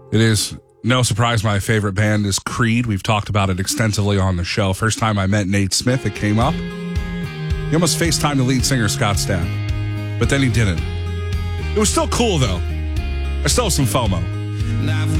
It is no surprise my favorite band is Creed. We've talked about it extensively on the show. First time I met Nate Smith, it came up. He almost FaceTimed the lead singer, Scott Stapp. But then he didn't. It was still cool, though. I still have some FOMO.